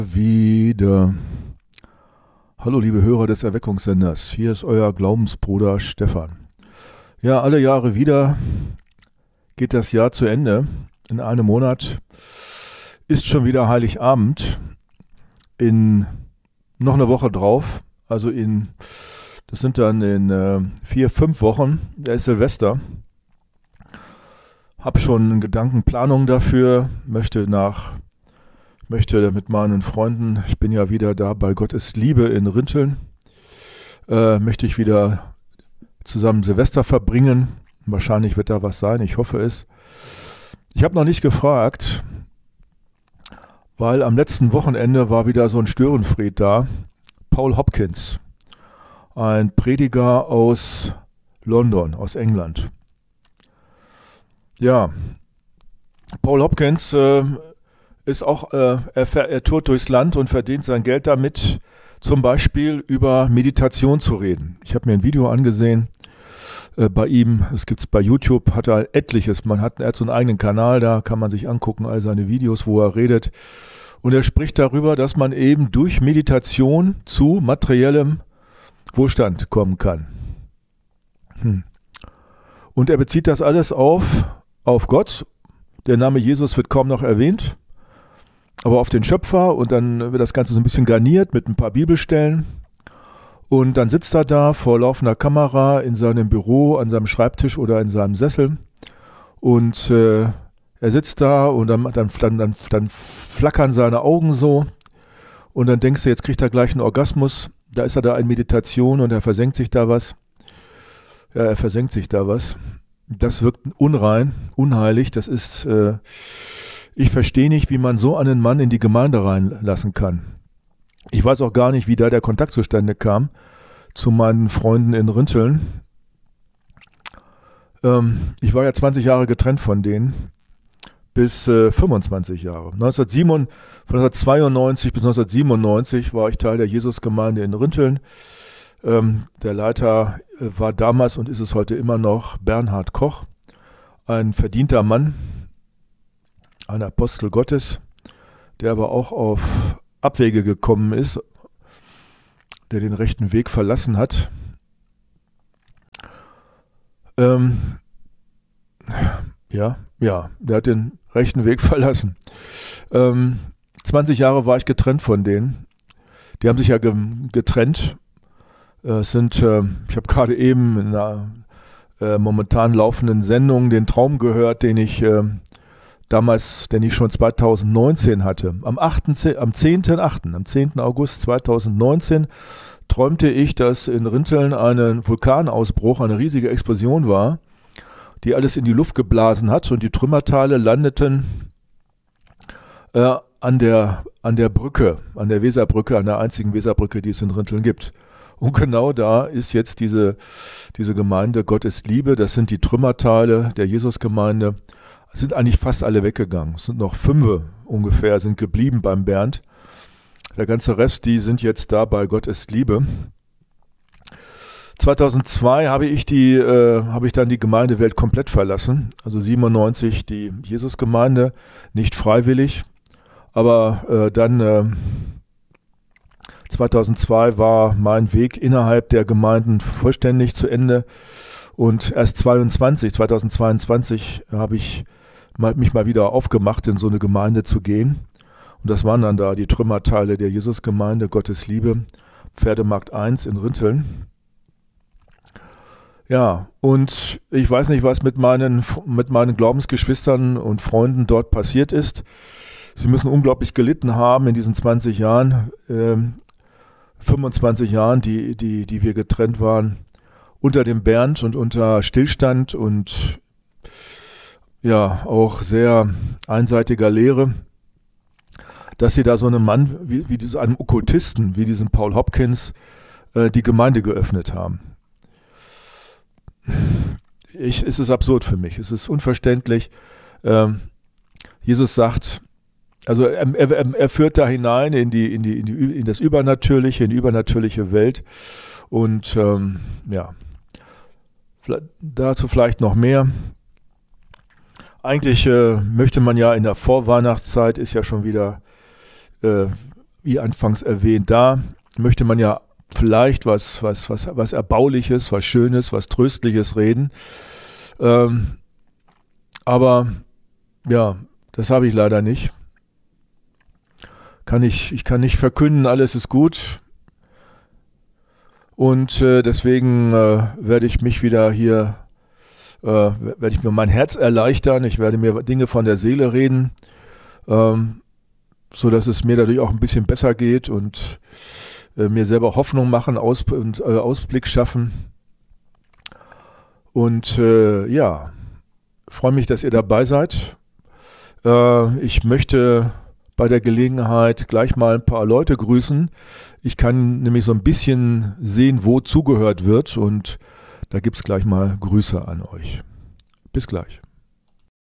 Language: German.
Wieder. Hallo liebe Hörer des Erweckungssenders, hier ist euer Glaubensbruder Stefan. Ja, alle Jahre wieder geht das Jahr zu Ende. In einem Monat ist schon wieder Heiligabend. In noch eine Woche drauf, das sind dann in 4-5 Wochen, da ist Silvester. Hab schon Gedankenplanung dafür, möchte mit meinen Freunden, ich bin ja wieder da bei Gottes Liebe in Rinteln, möchte ich wieder zusammen Silvester verbringen. Wahrscheinlich wird da was sein, ich hoffe es. Ich habe noch nicht gefragt, weil am letzten Wochenende war wieder so ein Störenfried da. Paul Hopkins, ein Prediger aus London, aus England. Ja, Paul Hopkins ist auch, er tourt durchs Land und verdient sein Geld damit, zum Beispiel über Meditation zu reden. Ich habe mir ein Video angesehen bei ihm, es gibt es bei YouTube, hat er etliches, er hat so einen eigenen Kanal, da kann man sich angucken, all seine Videos, wo er redet. Und er spricht darüber, dass man eben durch Meditation zu materiellem Wohlstand kommen kann. Und er bezieht das alles auf Gott. Der Name Jesus wird kaum noch erwähnt, aber auf den Schöpfer, und dann wird das Ganze so ein bisschen garniert mit ein paar Bibelstellen. Und dann sitzt er da vor laufender Kamera in seinem Büro, an seinem Schreibtisch oder in seinem Sessel. Und er sitzt da und dann flackern seine Augen so. Und dann denkst du, jetzt kriegt er gleich einen Orgasmus. Da ist er da in Meditation und er versenkt sich da was. Ja, er versenkt sich da was. Das wirkt unrein, unheilig. Das ist, ich verstehe nicht, wie man so einen Mann in die Gemeinde reinlassen kann. Ich weiß auch gar nicht, wie da der Kontakt zustande kam zu meinen Freunden in Rinteln. Ich war ja 20 Jahre getrennt von denen, bis 25 Jahre. Von 1992 bis 1997 war ich Teil der Jesusgemeinde in Rinteln. Der Leiter war damals und ist es heute immer noch Bernhard Koch, ein verdienter Mann, ein Apostel Gottes, der aber auch auf Abwege gekommen ist, der den rechten Weg verlassen hat. Der hat den rechten Weg verlassen. 20 Jahre war ich getrennt von denen. Die haben sich ja getrennt. Ich habe gerade eben in einer momentan laufenden Sendung den Traum gehört, den ich schon 2019 hatte. Am 10. August 2019 träumte ich, dass in Rinteln ein Vulkanausbruch, eine riesige Explosion war, die alles in die Luft geblasen hat, und die Trümmerteile landeten an der Brücke, an der Weserbrücke, an der einzigen Weserbrücke, die es in Rinteln gibt. Und genau da ist jetzt diese Gemeinde Gottes Liebe, das sind die Trümmerteile der Jesusgemeinde, sind eigentlich fast alle weggegangen. Es sind noch 5 ungefähr, sind geblieben beim Bernd. Der ganze Rest, die sind jetzt da bei Gottes Liebe. 2002 habe ich dann die Gemeindewelt komplett verlassen, also 97 die Jesusgemeinde, nicht freiwillig, aber dann 2002 war mein Weg innerhalb der Gemeinden vollständig zu Ende, und erst 2022 habe ich mich mal wieder aufgemacht, in so eine Gemeinde zu gehen, und das waren dann da die Trümmerteile der Jesusgemeinde Gottes Liebe, Pferdemarkt 1 in Rinteln. Ja, und ich weiß nicht, was mit meinen Glaubensgeschwistern und Freunden dort passiert ist. Sie müssen unglaublich gelitten haben in diesen 20 Jahren, 25 Jahren, die wir getrennt waren, unter dem Bernd und unter Stillstand und ja, auch sehr einseitiger Lehre, dass sie da so einem Mann, wie einem Okkultisten, wie diesem Paul Hopkins, die Gemeinde geöffnet haben. Es ist absurd für mich, es ist unverständlich. Jesus sagt, also er führt da hinein in das Übernatürliche, in die übernatürliche Welt, und dazu vielleicht noch mehr. Eigentlich möchte man ja in der Vorweihnachtszeit, ist ja schon wieder wie anfangs erwähnt, da möchte man ja vielleicht was Erbauliches, was Schönes, was Tröstliches reden. Aber ja, das habe ich leider nicht. Ich kann nicht verkünden, alles ist gut. Und deswegen werde ich mich wieder hier, werde ich mir mein Herz erleichtern. Ich werde mir Dinge von der Seele reden, so dass es mir dadurch auch ein bisschen besser geht und mir selber Hoffnung machen und Ausblick schaffen. Und ja, freue mich, dass ihr dabei seid. Ich möchte bei der Gelegenheit gleich mal ein paar Leute grüßen. Ich kann nämlich so ein bisschen sehen, wo zugehört wird, und da gibt es gleich mal Grüße an euch. Bis gleich.